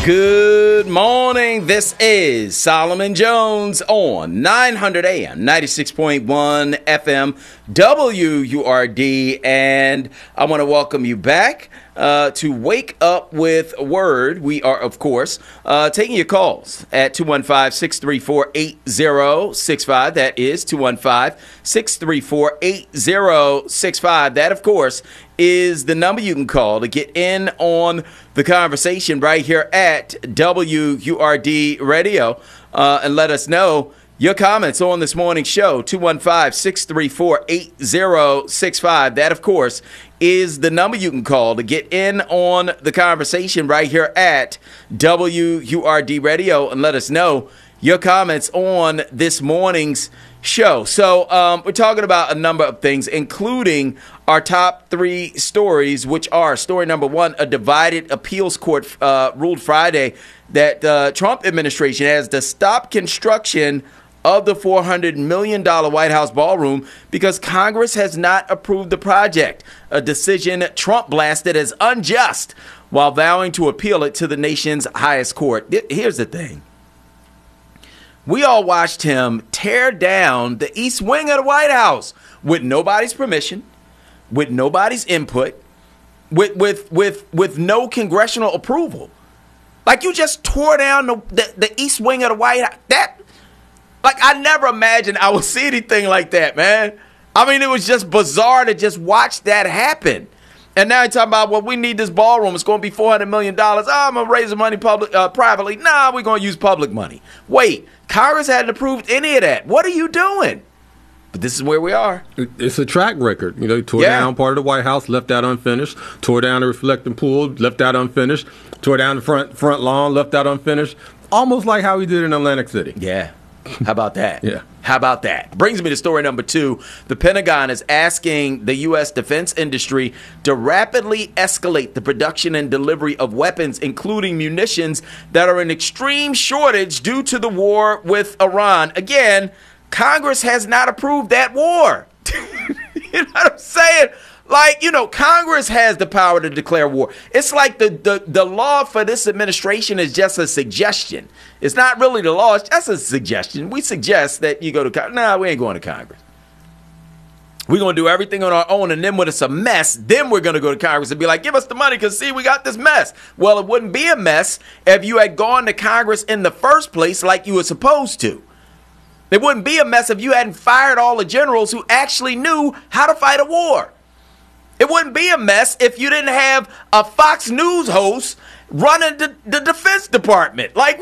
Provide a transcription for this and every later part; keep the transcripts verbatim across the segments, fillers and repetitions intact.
Good morning. This is Solomon Jones on nine hundred A M, ninety-six point one F M, W U R D. And I want to welcome you back uh, to Wake Up with Word. We are, of course, uh, taking your calls at two one five, six three four, eight zero six five. That is two one five, six three four, eight zero six five. That, of course, is the number you can call to get in on the conversation right here at W U R D Radio uh, and let us know your comments on this morning's show. Two one five, six three four, eight zero six five. That, of course, is the number you can call to get in on the conversation right here at W U R D Radio and let us know your comments on this morning's show. So um, we're talking about a number of things, including our top three stories, which are story number one: a divided appeals court uh, ruled Friday that the uh, Trump administration has to stop construction of the four hundred million dollars White House ballroom because Congress has not approved the project, a decision Trump blasted as unjust while vowing to appeal it to the nation's highest court. Here's the thing. We all watched him tear down the east wing of the White House with nobody's permission, with nobody's input, with with with with no congressional approval. Like, you just tore down the, the, the east wing of the White House. That, like, I never imagined I would see anything like that, man. I mean, it was just bizarre to just watch that happen. And now you're talking about, well, we need this ballroom. It's going to be four hundred million dollars. Oh, I'm going to raise the money public, uh, privately. Nah, we're going to use public money. Wait, Congress hadn't approved any of that. What are you doing? But this is where we are. It's a track record. You know, he tore Yeah. down part of the White House, left that unfinished. Tore down the reflecting pool, left that unfinished. Tore down the front front lawn, left that unfinished. Almost like how he did in Atlantic City. Yeah. How about that? Yeah. How about that? Brings me to story number two. The Pentagon is asking the U S defense industry to rapidly escalate the production and delivery of weapons, including munitions that are in extreme shortage due to the war with Iran. Again, Congress has not approved that war. You know what I'm saying? Like, you know, Congress has the power to declare war. It's like the, the, the law for this administration is just a suggestion. It's not really the law. It's just a suggestion. We suggest that you go to Congress. Nah, we ain't going to Congress. We're going to do everything on our own, and then when it's a mess, then we're going to go to Congress and be like, give us the money because, see, we got this mess. Well, it wouldn't be a mess if you had gone to Congress in the first place like you were supposed to. It wouldn't be a mess if you hadn't fired all the generals who actually knew how to fight a war. It wouldn't be a mess if you didn't have a Fox News host running the, the Defense Department. Like,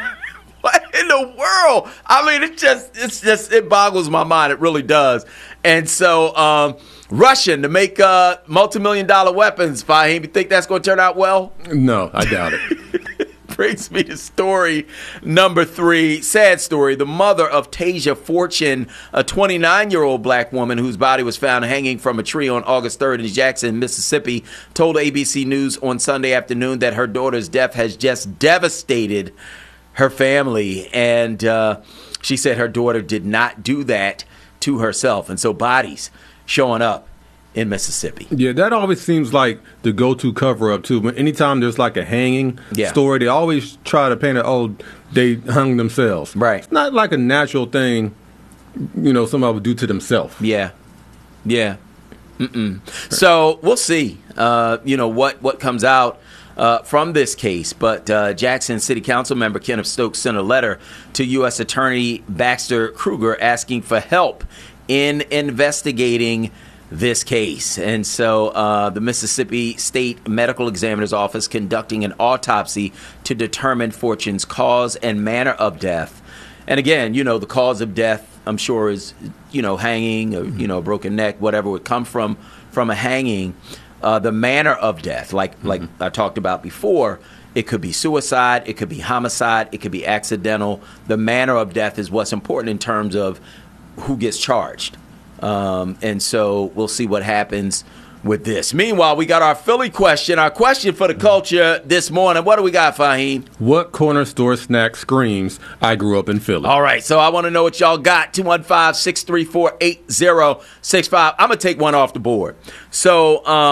what in the world? I mean, it just, it's just, it boggles my mind. It really does. And so, um, Russian to make uh, multi-million dollar weapons, Fahim, you think that's going to turn out well? No, I doubt it. Brings me to story number three. Sad story. The mother of Tasia Fortune, a twenty-nine-year-old black woman whose body was found hanging from a tree on August third in Jackson, Mississippi, told A B C News on Sunday afternoon that her daughter's death has just devastated her family. And uh, she said her daughter did not do that to herself. And so bodies showing up in Mississippi. Yeah, that always seems like the go-to cover-up, too. But anytime there's like a hanging Yeah. story, they always try to paint it, oh, they hung themselves. Right. It's not like a natural thing, you know, somebody would do to themselves. Yeah. Yeah. Mm-mm. So we'll see, uh, you know, what, what comes out uh, from this case. But uh, Jackson City Council member Kenneth Stokes sent a letter to U S Attorney Baxter Kruger asking for help in investigating this case. And so uh, the Mississippi State Medical Examiner's Office conducting an autopsy to determine Fortune's cause and manner of death. And again, you know, the cause of death, I'm sure, is, you know, hanging or, you know, broken neck, whatever would come from from a hanging. Uh, the manner of death, like like mm-hmm. I talked about before, it could be suicide, it could be homicide, it could be accidental. The manner of death is what's important in terms of who gets charged. Um, and so we'll see what happens with this. Meanwhile, we got our Philly question, our question for the culture this morning. What do we got, Fahim? What corner store snack screams, I grew up in Philly? All right, so I want to know what y'all got. two one five, six three four, eight zero six five. I'm going to take one off the board. So um,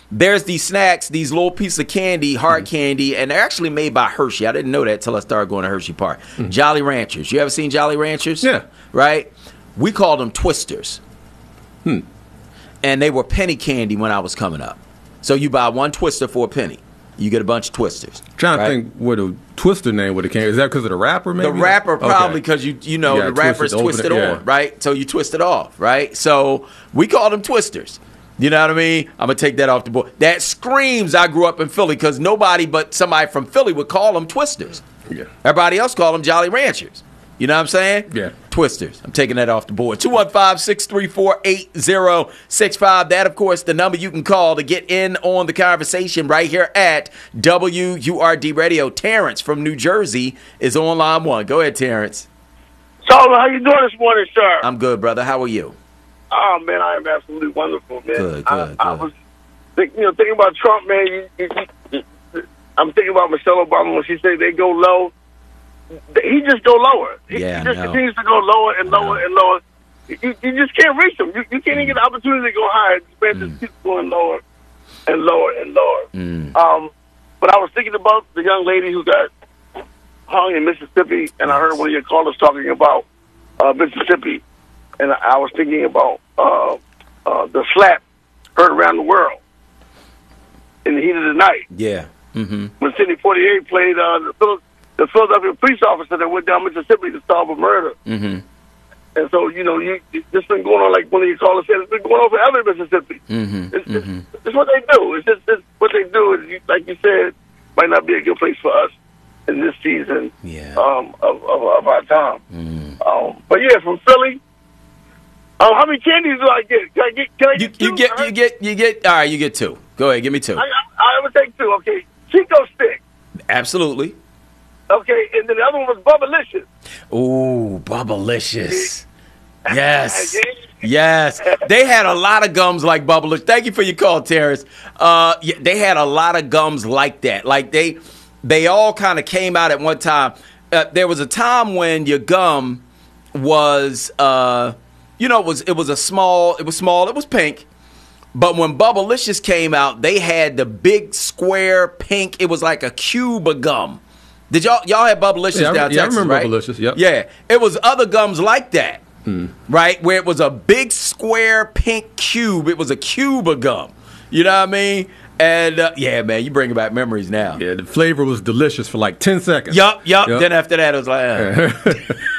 there's these snacks, these little pieces of candy, hard mm-hmm. candy, and they're actually made by Hershey. I didn't know that until I started going to Hershey Park. Mm-hmm. Jolly Ranchers. You ever seen Jolly Ranchers? Yeah. Right? We called them Twisters. Hmm. And they were penny candy when I was coming up. So you buy one Twister for a penny. You get a bunch of Twisters. I'm trying right? to think what a Twister name would have came. Is that because of the rapper, maybe? The rapper probably because okay. you you know yeah, the rapper is twisted yeah. on, right? So you twist it off, right? So we call them Twisters. You know what I mean? I'm going to take that off the board. That screams I grew up in Philly because nobody but somebody from Philly would call them Twisters. Yeah. Everybody else called them Jolly Ranchers. You know what I'm saying? Yeah. Twisters. I'm taking that off the board. two one five, six three four, eight zero six five. That, of course, the number you can call to get in on the conversation right here at W U R D Radio. Terrence from New Jersey is on line one. Go ahead, Terrence. Solomon, how you doing this morning, sir? I'm good, brother. How are you? Oh, man, I am absolutely wonderful, man. Good, good, I, good. I was think, you know, thinking about Trump, man. You, you, you, I'm thinking about Michelle Obama when she said they go low. He just go lower. He, yeah, he just no. continues to go lower and lower no. and lower. You, you just can't reach him. You, you can't even get the opportunity to go higher. This man Mm. just keeps going lower and lower and lower. Mm. Um, but I was thinking about the young lady who got hung in Mississippi, and I heard one of your callers talking about uh, Mississippi, and I was thinking about uh, uh, the slap heard around the world in the heat of the night. Yeah. Mm-hmm. When Sidney forty-eight played uh, the, Phil- the Philadelphia police officer that went down Mississippi to solve a murder. Mm-hmm. And so, you know, you, this been going on, like one of your callers said, it's been going on forever in Mississippi. Mm-hmm. It's, Mm-hmm. it's, it's what they do. It's just it's what they do. Is you, like you said, might not be a good place for us in this season Yeah. um, of, of, of our time. Mm. Um, but yeah, from Philly. Um, how many candies do I get? Can I get? Can I You, get? you two? get, you get, you get. All right, you get two. Go ahead, give me two. I, I, I would take two. Okay, Chico Stick. Absolutely. Okay, and then the other one was Bubblicious. Ooh, Bubblicious. Yes. Yes. They had a lot of gums like Bubblicious. Thank you for your call, Terrence. Uh, yeah, they had a lot of gums like that. Like they, they all kind of came out at one time. Uh, there was a time when your gum was, uh, you know, it was it was a small. It was small. It was pink. But when Bubblicious came out, they had the big square pink. It was like a cube of gum. Did y'all y'all had Bubblicious yeah, down I, yeah, Texas, I remember right? Bubblicious, yep. Yeah. It was other gums like that, hmm. right? Where it was a big square pink cube. It was a cube of gum. You know what I mean? And, uh, yeah, man, you bring back memories now. Yeah, the flavor was delicious for like ten seconds. Yup, yup. Yep. Then after that, it was like, uh.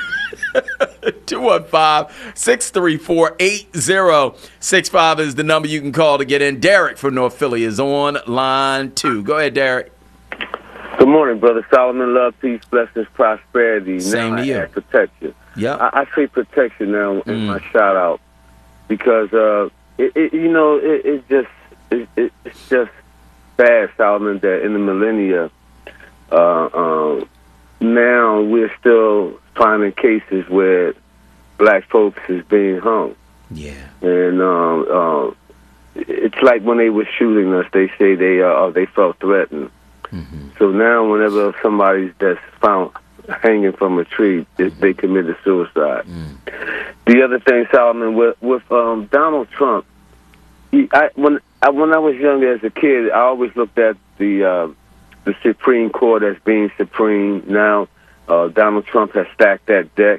two one five, six three four, eight zero six five is the number you can call to get in. Derek from North Philly is on line two. Go ahead, Derek. Good morning, Brother Solomon. Love, peace, blessings, prosperity. Same now to I you. add protection. Yeah. I, I say protection now in Mm. my shout out because uh, it, it, you know it, it just it, it, it's just bad, Solomon, that in the millennia uh, uh, now we're still finding cases where black folks is being hung. Yeah. And um, uh, it's like when they were shooting us, they say they uh, they felt threatened. Mm-hmm. So now, whenever somebody that's found hanging from a tree, they, they committed suicide. Mm. The other thing, Solomon, with, with um, Donald Trump, he, I, when I, when I was young as a kid, I always looked at the uh, the Supreme Court as being supreme. Now, uh, Donald Trump has stacked that deck.